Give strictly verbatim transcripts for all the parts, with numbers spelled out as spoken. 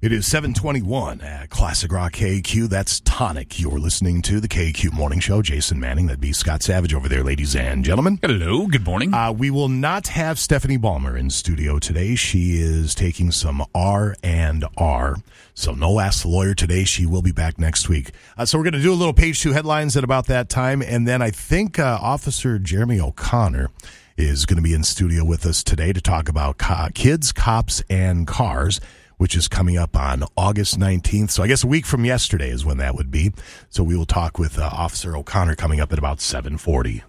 It is seven twenty-one at Classic Rock K Q. That's Tonic. You're listening to the K Q Morning Show. Jason Manning, that'd be Scott Savage over there, ladies and gentlemen. Hello, good morning. Uh, we will not have Stephanie Ballmer in studio today. She is taking some R and R. So no Ask the Lawyer today. She will be back next week. Uh, so we're going to do a little page two headlines at about that time. And then I think uh, Officer Jeremy O'Connor is going to be in studio with us today to talk about co- kids, cops, and cars, which is coming up on August nineteenth. So I guess a week from yesterday is when that would be. So we will talk with uh, Officer O'Connor coming up at about seven forty.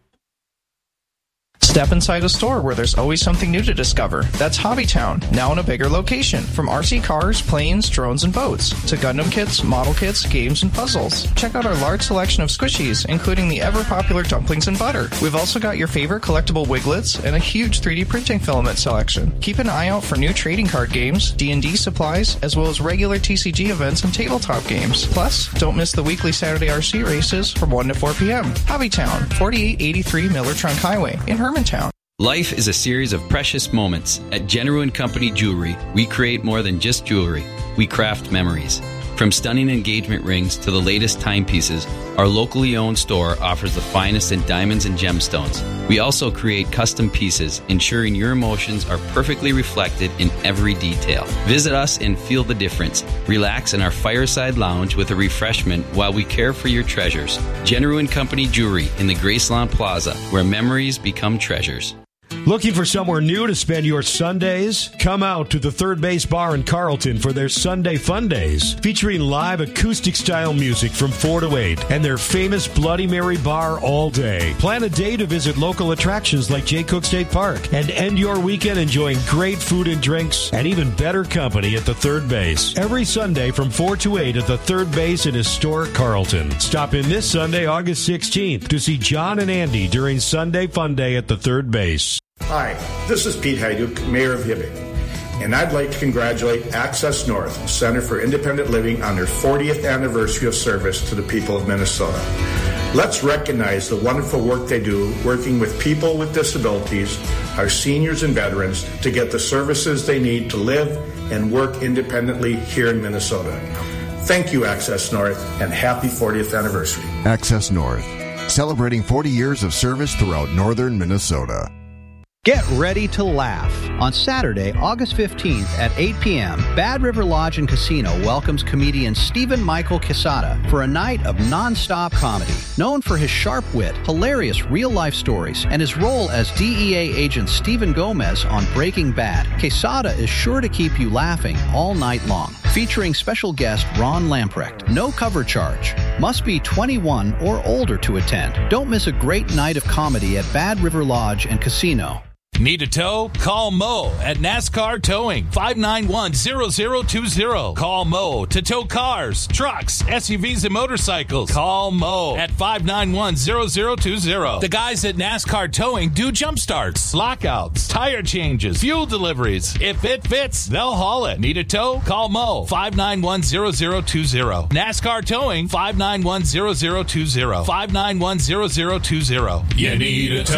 Step inside a store where there's always something new to discover. That's Hobbytown, now in a bigger location. From R C cars, planes, drones, and boats, to Gundam kits, model kits, games, and puzzles. Check out our large selection of squishies, including the ever-popular dumplings and butter. We've also got your favorite collectible Wiglets and a huge three D printing filament selection. Keep an eye out for new trading card games, D and D supplies, as well as regular T C G events and tabletop games. Plus, don't miss the weekly Saturday R C races from one to four p.m. Hobbytown, forty-eight eighty-three Miller Trunk Highway in Hermantown. Life is a series of precious moments. At Jenneru and Company Jewelry, we create more than just jewelry. We craft memories. From stunning engagement rings to the latest timepieces, our locally owned store offers the finest in diamonds and gemstones. We also create custom pieces, ensuring your emotions are perfectly reflected in every detail. Visit us and feel the difference. Relax in our fireside lounge with a refreshment while we care for your treasures. Jenneru and Company Jewelry in the Graceland Plaza, where memories become treasures. Looking for somewhere new to spend your Sundays? Come out to the Third Base Bar in Carlton for their Sunday Fun Days, featuring live acoustic-style music from four to eight and their famous Bloody Mary bar all day. Plan a day to visit local attractions like Jay Cook State Park and end your weekend enjoying great food and drinks and even better company at the Third Base. Every Sunday from four to eight at the Third Base in historic Carlton. Stop in this Sunday, August sixteenth, to see John and Andy during Sunday Fun Day at the Third Base. Hi, this is Pete Hajduk, Mayor of Hibbing, and I'd like to congratulate Access North Center for Independent Living on their fortieth anniversary of service to the people of Minnesota. Let's recognize the wonderful work they do working with people with disabilities, our seniors and veterans, to get the services they need to live and work independently here in Minnesota. Thank you, Access North, and happy fortieth anniversary. Access North, celebrating forty years of service throughout northern Minnesota. Get ready to laugh. On Saturday, August fifteenth at eight p.m., Bad River Lodge and Casino welcomes comedian Stephen Michael Quesada for a night of non-stop comedy. Known for his sharp wit, hilarious real-life stories, and his role as D E A agent Stephen Gomez on Breaking Bad, Quesada is sure to keep you laughing all night long. Featuring special guest Ron Lamprecht. No cover charge. Must be twenty-one or older to attend. Don't miss a great night of comedy at Bad River Lodge and Casino. Need a tow? Call Mo at NASCAR Towing, five nine one, zero zero two zero. Call Mo to tow cars, trucks, S U Vs, and motorcycles. Call Mo at five nine one, zero zero two zero. The guys at NASCAR Towing do jump starts, lockouts, tire changes, fuel deliveries. If it fits, they'll haul it. Need a tow? Call Mo, five nine one, zero zero two zero. NASCAR Towing, five nine one, zero zero two zero. five nine one, zero zero two zero. You need a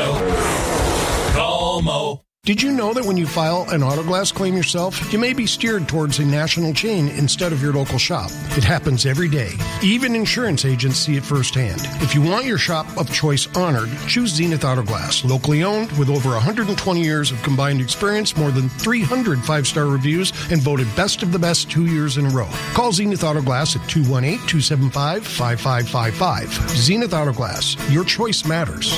tow? Call Mo. Did you know that when you file an auto glass claim yourself, you may be steered towards a national chain instead of your local shop? It happens every day. Even insurance agents see it firsthand. If you want your shop of choice honored, choose Zenith Auto Glass. Locally owned, with over one hundred twenty years of combined experience, more than three hundred five-star reviews, and voted best of the best two years in a row. Call Zenith Auto Glass at two one eight, two seven five, five five five five. Zenith Auto Glass. Your choice matters.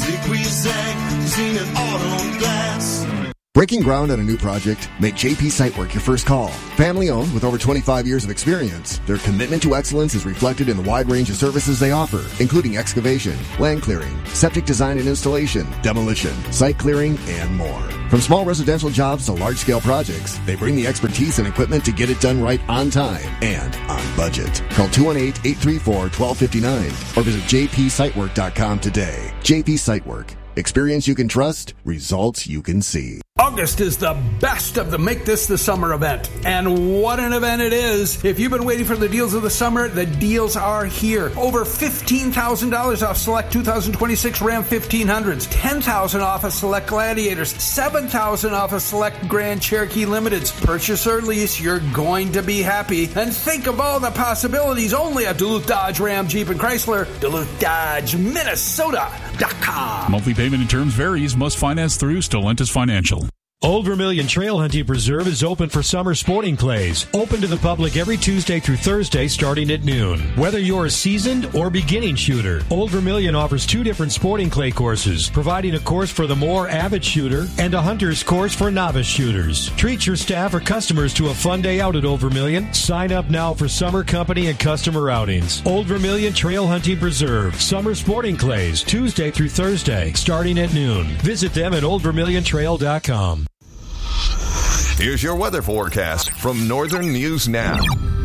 Zenith Auto Glass. Breaking ground on a new project? Make J P Sitework your first call. Family owned with over twenty-five years of experience, their commitment to excellence is reflected in the wide range of services they offer, including excavation, land clearing, septic design and installation, demolition, site clearing, and more. From small residential jobs to large-scale projects, they bring the expertise and equipment to get it done right on time and on budget. Call two one eight, eight three four, one two five nine or visit j p sitework dot com today. J P Sitework. Experience you can trust, results you can see. August is the best of the Make This the Summer event. And what an event it is. If you've been waiting for the deals of the summer, the deals are here. Over fifteen thousand dollars off select two thousand twenty-six Ram fifteen hundreds, ten thousand dollars off of select Gladiators, seven thousand dollars off of select Grand Cherokee Limiteds. Purchase or lease, you're going to be happy. And think of all the possibilities only at Duluth Dodge Ram Jeep and Chrysler. Duluth Dodge Minnesota dot com. Monthly payment and terms varies. Must finance through Stellantis Financial. Old Vermilion Trail Hunting Preserve is open for summer sporting clays. Open to the public every Tuesday through Thursday starting at noon. Whether you're a seasoned or beginning shooter, Old Vermilion offers two different sporting clay courses, providing a course for the more avid shooter and a hunter's course for novice shooters. Treat your staff or customers to a fun day out at Old Vermilion. Sign up now for summer company and customer outings. Old Vermilion Trail Hunting Preserve. Summer sporting clays, Tuesday through Thursday, starting at noon. Visit them at old vermilion trail dot com. Here's your weather forecast from Northern News Now.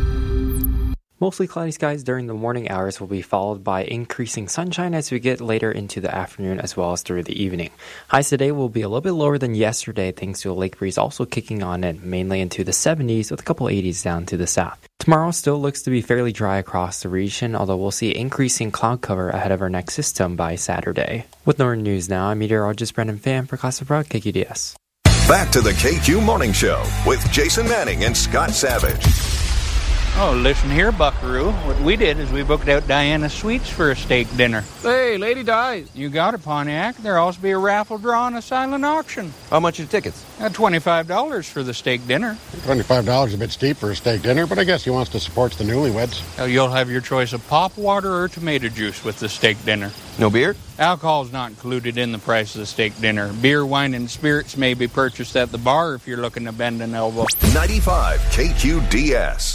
Mostly cloudy skies during the morning hours will be followed by increasing sunshine as we get later into the afternoon as well as through the evening. Highs today will be a little bit lower than yesterday thanks to a lake breeze also kicking on in, mainly into the seventies with a couple eighties down to the south. Tomorrow still looks to be fairly dry across the region, although we'll see increasing cloud cover ahead of our next system by Saturday. With Northern News Now, I'm meteorologist Brendan Pham for Classic Broad K Q D S. Back to the K Q Morning Show with Jason Manning and Scott Savage. Oh, listen here, Buckaroo. What we did is we booked out Diana Sweets for a steak dinner. Hey, Lady Di. You got it, Pontiac. There'll also be a raffle draw and a silent auction. How much are the tickets? At twenty-five dollars for the steak dinner. twenty-five dollars is a bit steep for a steak dinner, but I guess he wants to support the newlyweds. Uh, you'll have your choice of pop water or tomato juice with the steak dinner. No beer? Alcohol's not included in the price of the steak dinner. Beer, wine, and spirits may be purchased at the bar if you're looking to bend an elbow. ninety-five K Q D S.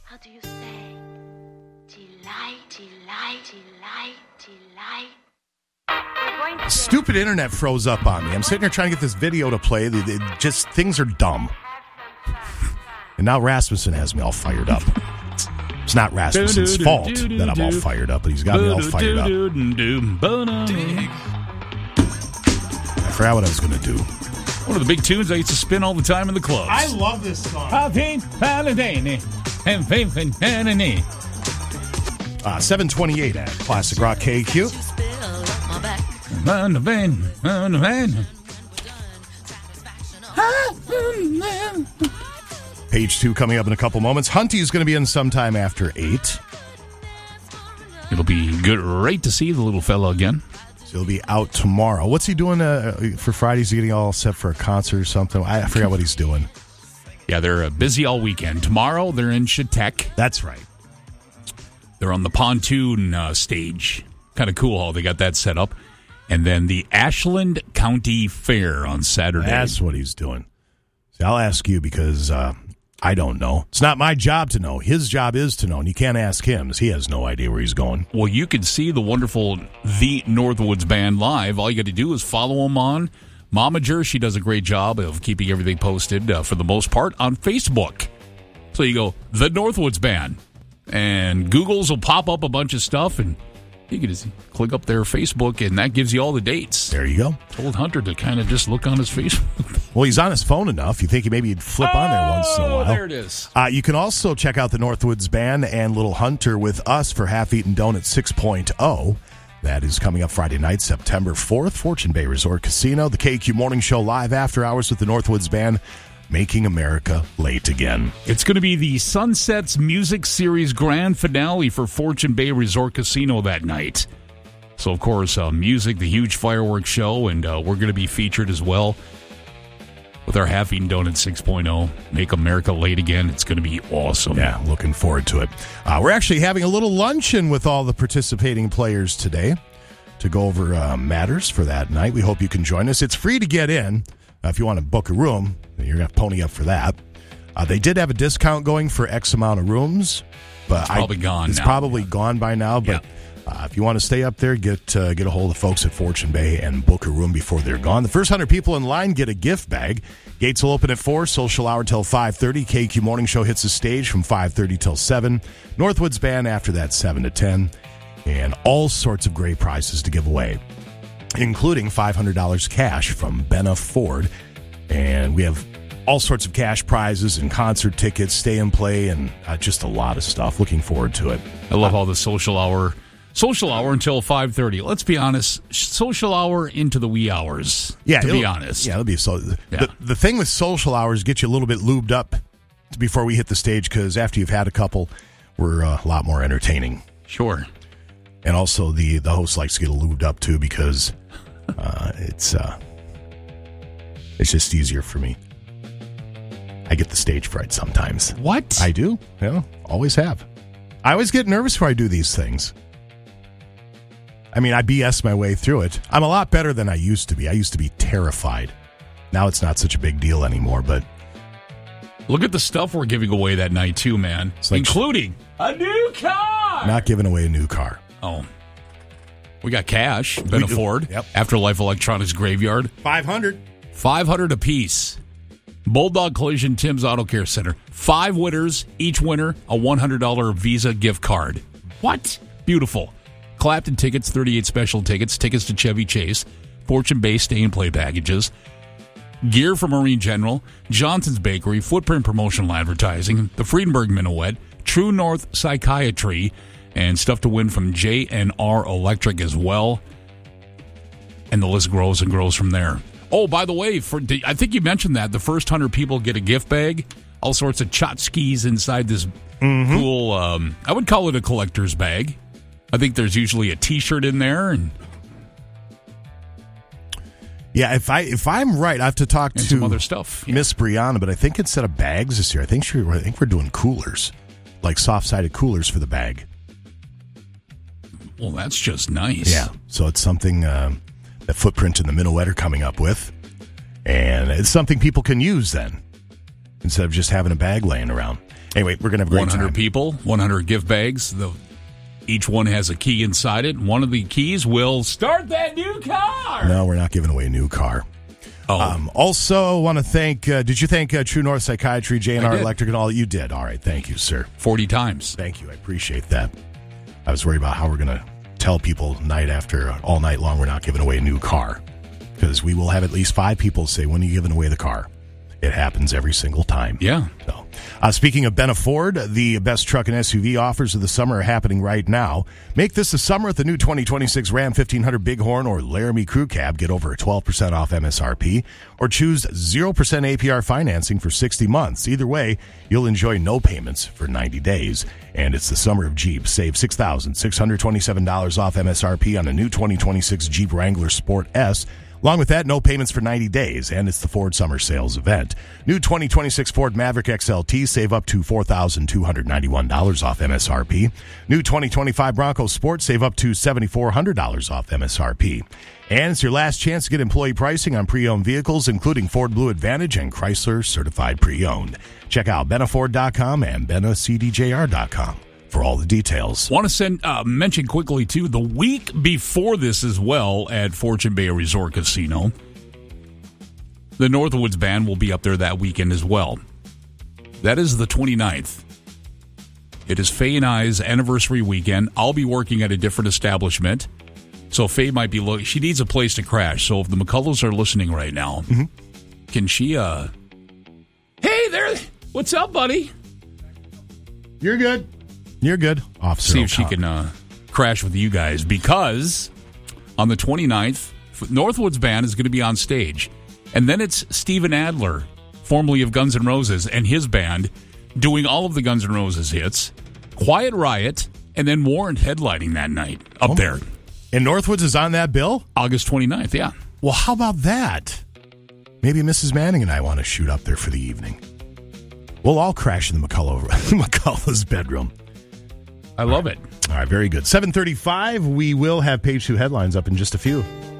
Stupid internet froze up on me. I'm sitting here trying to get this video to play. It just, things are dumb. And now Rasmussen has me all fired up. It's not Rasmussen's fault that I'm all fired up, but he's got me all fired up. I forgot what I was going to do. One of the big tunes I used to spin all the time in the clubs. I love this song. Uh, seven twenty-eight at Classic Rock K Q. On the van, on the van. Page two coming up in a couple moments. Hunty is going to be in sometime after eight. It'll be good, great to see the little fella again. So he'll be out tomorrow. What's he doing uh, for Friday? Is he getting all set for a concert or something? I forgot what he's doing. Yeah, they're uh, busy all weekend. Tomorrow they're in Chautauqua. That's right. They're on the pontoon uh, stage. Kind of cool how they got that set up. And then the Ashland County Fair on Saturday. That's what he's doing. See, I'll ask you because uh, I don't know. It's not my job to know. His job is to know, and you can't ask him because he has no idea where he's going. Well, you can see the wonderful The Northwoods Band live. All you got to do is follow them on Momager. She does a great job of keeping everything posted, uh, for the most part, on Facebook. So you go, The Northwoods Band, and Google's will pop up a bunch of stuff, and you can just click up their Facebook, and that gives you all the dates. There you go. Told Hunter to kind of just look on his Facebook. Well, he's on his phone enough. You think maybe he'd flip oh, on there once in a while. There it is. Uh, you can also check out the Northwoods Band and Little Hunter with us for Half Eaten Donut six point oh. That is coming up Friday night, September fourth. Fortune Bay Resort Casino. The K Q Morning Show live after hours with the Northwoods Band. Making America late again. It's going to be the Sunsets Music Series grand finale for Fortune Bay Resort Casino that night. So, of course, uh, music, the huge fireworks show, and uh, we're going to be featured as well with our Half Eaten Donut six point oh. Make America late again. It's going to be awesome. Yeah, looking forward to it. Uh, we're actually having a little luncheon with all the participating players today to go over uh, matters for that night. We hope you can join us. It's free to get in. Uh, if you want to book a room, you're going to pony up for that. Uh, they did have a discount going for X amount of rooms, but it's probably I, gone. It's now. probably yeah. gone by now. But yeah. uh, if you want to stay up there, get uh, get a hold of folks at Fortune Bay and book a room before they're gone. The first hundred people in line get a gift bag. Gates will open at four. Social hour till five thirty. K Q Morning Show hits the stage from five thirty till seven. Northwoods Band after that seven to ten, and all sorts of great prizes to give away. including five hundred dollars cash from Benna Ford. And we have all sorts of cash prizes and concert tickets, stay and play, and uh, just a lot of stuff. Looking forward to it. I love all the social hour. Social hour until five thirty. Let's be honest. Social hour into the wee hours. Yeah, to be honest. Yeah, it'll be so. Yeah. The, the thing with social hours, get you a little bit lubed up before we hit the stage, because after you've had a couple, we're uh, a lot more entertaining. Sure. And also the, the host likes to get lubed up too, because uh, it's uh, it's just easier for me. I get the stage fright sometimes. What? I do. Yeah, always have. I always get nervous before I do these things. I mean, I B S my way through it. I'm a lot better than I used to be. I used to be terrified. Now it's not such a big deal anymore, but... Look at the stuff we're giving away that night, too, man. Like including a new car! Not giving away a new car. Oh. We got cash. Benna Ford. Yep. Afterlife Electronics Graveyard. five hundred. five hundred apiece. Bulldog Collision, Tim's Auto Care Center. Five winners. Each winner, a one hundred dollars Visa gift card. What? Beautiful. Clapton tickets, thirty-eight special tickets, tickets to Chevy Chase, Fortune Bay stay and play packages, gear from Marine General, Johnson's Bakery, Footprint Promotional Advertising, the Friedenberg Minuet, True North Psychiatry, and stuff to win from J and R Electric as well. And the list grows and grows from there. Oh, by the way, for I think you mentioned that the first hundred people get a gift bag, all sorts of tchotchkes inside this mm-hmm. cool. Um, I would call it a collector's bag. I think there's usually a T-shirt in there, and yeah, if I if I'm right, I have to talk and to some other stuff. Miss Brianna. But I think instead of bags this year, I think she, I think we're doing coolers, like soft-sided coolers for the bag. Well, that's just nice. Yeah, so it's something um, that Footprint and the Minuet are coming up with, and it's something people can use then instead of just having a bag laying around. Anyway, we're gonna have a great one hundred time. people, one hundred gift bags. The Each one has a key inside it. One of the keys will start that new car. No, we're not giving away a new car. Oh. Um, also, want to thank, uh, did you thank uh, True North Psychiatry, J and R I did. Electric, and all? You did. All right. Thank you, sir. forty times. Thank you. I appreciate that. I was worried about how we're going to tell people night after, uh, all night long, we're not giving away a new car. Because we will have at least five people say, when are you giving away the car? It happens every single time. Yeah. So, uh, speaking of Benna Ford, the best truck and S U V offers of the summer are happening right now. Make this the summer with the new twenty twenty-six Ram fifteen hundred Bighorn or Laramie Crew Cab. Get over twelve percent off M S R P or choose zero percent A P R financing for sixty months. Either way, you'll enjoy no payments for ninety days. And it's the summer of Jeep. Save six thousand six hundred twenty-seven dollars off M S R P on a new twenty twenty-six Jeep Wrangler Sport S. Along with that, no payments for ninety days, and it's the Ford Summer Sales event. New twenty twenty-six Ford Maverick X L T, save up to four thousand two hundred ninety-one dollars off M S R P. New twenty twenty-five Bronco Sport, save up to seven thousand four hundred dollars off M S R P. And it's your last chance to get employee pricing on pre-owned vehicles, including Ford Blue Advantage and Chrysler Certified Pre-Owned. Check out benna ford dot com and benna c d j r dot com. For all the details. Want to send uh, mention quickly, too, the week before this as well at Fortune Bay Resort Casino, the Northwoods Band will be up there that weekend as well. That is the twenty-ninth. It is Faye and I's anniversary weekend. I'll be working at a different establishment, so Faye might be looking. She needs a place to crash, so if the McCulloughs are listening right now, mm-hmm. can she, uh... Hey there! What's up, buddy? You're good. You're good. Officer See if O'Connor. she can uh, crash with you guys, because on the twenty-ninth, Northwoods Band is going to be on stage. And then it's Steven Adler, formerly of Guns N' Roses, and his band doing all of the Guns N' Roses hits. Quiet Riot, and then Warrant headlining that night up oh. there. And Northwoods is on that bill? August twenty-ninth, yeah. Well, how about that? Maybe Missus Manning and I want to shoot up there for the evening. We'll all crash in the McCullough, McCullough's bedroom. I love it. All right, very good. seven thirty-five, we will have page two headlines up in just a few.